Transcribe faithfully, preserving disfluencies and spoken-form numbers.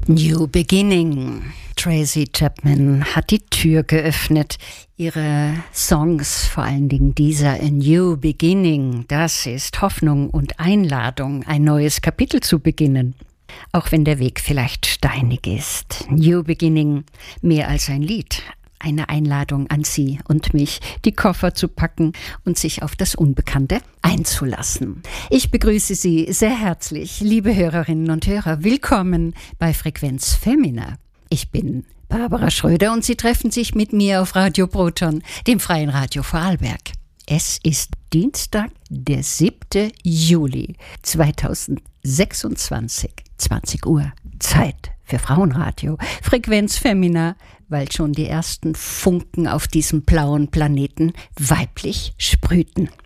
New Beginning. Tracy Chapman hat die Tür geöffnet. Ihre Songs, vor allen Dingen dieser A New Beginning, das ist Hoffnung und Einladung, ein neues Kapitel zu beginnen. Auch wenn der Weg vielleicht steinig ist. New Beginning, mehr als ein Lied. Eine Einladung an Sie und mich, die Koffer zu packen und sich auf das Unbekannte einzulassen. Ich begrüße Sie sehr herzlich, liebe Hörerinnen und Hörer. Willkommen bei Frequenz Femina. Ich bin Barbara Schröder und Sie treffen sich mit mir auf Radio Proton, dem freien Radio Vorarlberg. Es ist Dienstag, der siebte Juli zweitausendsechsundzwanzig, zwanzig Uhr, Zeit für Frauenradio. Frequenz Femina, weil schon die ersten Funken auf diesem blauen Planeten weiblich sprühten.